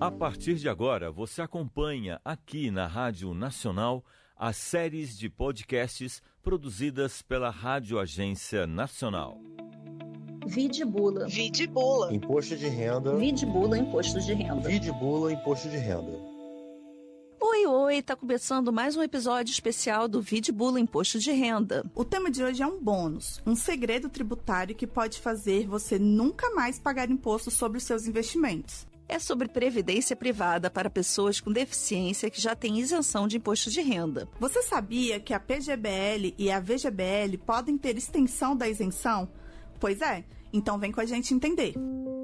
A partir de agora, você acompanha aqui na Rádio Nacional as séries de podcasts produzidas pela Rádio Agência Nacional. Vidibula. Imposto de renda. Vidibula, imposto de renda. Vidibula, imposto de renda. Oi, tá começando mais um episódio especial do Vidibula Imposto de Renda. O tema de hoje é um bônus, um segredo tributário que pode fazer você nunca mais pagar imposto sobre os seus investimentos. É sobre previdência privada para pessoas com deficiência que já têm isenção de imposto de renda. Você sabia que a PGBL e a VGBL podem ter extensão da isenção? Pois é, então vem com a gente entender.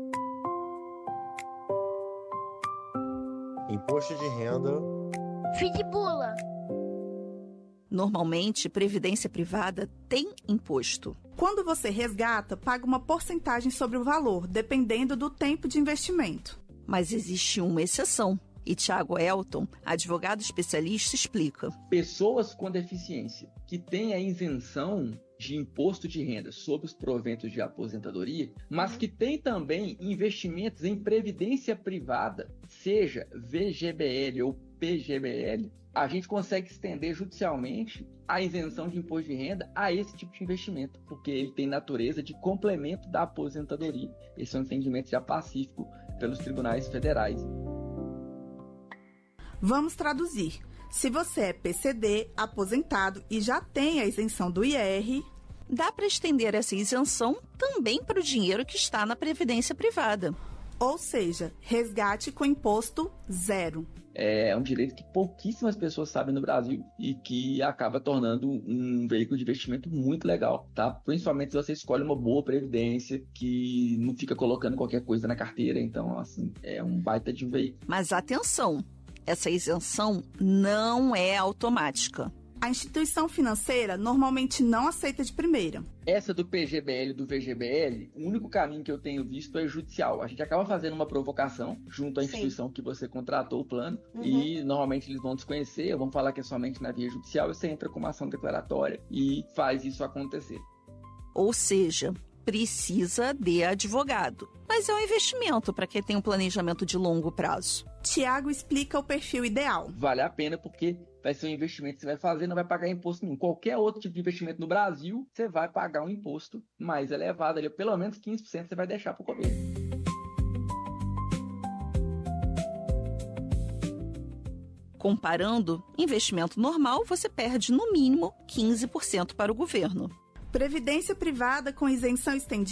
Imposto de renda. Vidibula. Normalmente, previdência privada tem imposto. Quando você resgata, paga uma porcentagem sobre o valor, dependendo do tempo de investimento. Mas existe uma exceção. E Thiago Elton, advogado especialista, explica. Pessoas com deficiência que têm a isenção de imposto de renda sobre os proventos de aposentadoria, mas que têm também investimentos em previdência privada, seja VGBL ou PGBL, a gente consegue estender judicialmente a isenção de imposto de renda a esse tipo de investimento, porque ele tem natureza de complemento da aposentadoria. Esse é um entendimento já pacífico pelos tribunais federais. Vamos traduzir. Se você é PCD, aposentado e já tem a isenção do IR, dá para estender essa isenção também para o dinheiro que está na previdência privada. Ou seja, resgate com imposto zero. É um direito que pouquíssimas pessoas sabem no Brasil e que acaba tornando um veículo de investimento muito legal, tá? Principalmente se você escolhe uma boa previdência que não fica colocando qualquer coisa na carteira. Então, assim, é um baita de um veículo. Mas atenção, essa isenção não é automática. A instituição financeira normalmente não aceita de primeira. Essa do PGBL e do VGBL, o único caminho que eu tenho visto é judicial. A gente acaba fazendo uma provocação junto à instituição que você contratou o plano e normalmente eles vão desconhecer, vão falar que é somente na via judicial e você entra com uma ação declaratória e faz isso acontecer. Ou seja, precisa de advogado. Mas é um investimento para quem tem um planejamento de longo prazo. Tiago explica o perfil ideal. Vale a pena porque vai ser um investimento que você vai fazer, não vai pagar imposto nenhum. Qualquer outro tipo de investimento no Brasil, você vai pagar um imposto mais elevado, ali, pelo menos 15% você vai deixar para o governo. Comparando, investimento normal, você perde no mínimo 15% para o governo. Previdência privada com isenção estendida